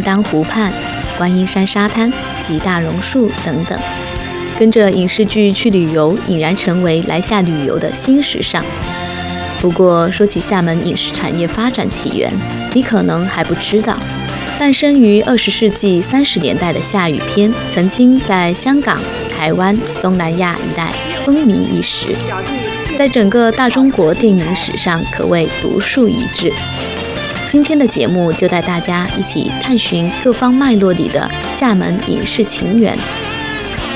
冈湖畔、观音山沙滩及大榕树等等。跟着影视剧去旅游，已然成为来厦旅游的新时尚。不过，说起厦门影视产业发展起源，你可能还不知道，诞生于20世纪30年代的厦语片，曾经在香港、台湾、东南亚一带风靡一时，在整个大中国电影史上可谓独树一帜。今天的节目就带大家一起探寻各方脉络里的厦门影视情缘。